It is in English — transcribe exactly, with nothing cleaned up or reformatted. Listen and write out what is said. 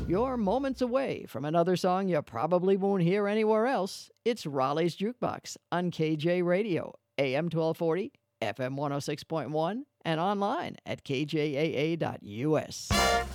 You're moments away from another song you probably won't hear anywhere else. It's Raleigh's Jukebox on K J Radio, A M twelve forty, F M one oh six point one, and online at k j a a dot u s.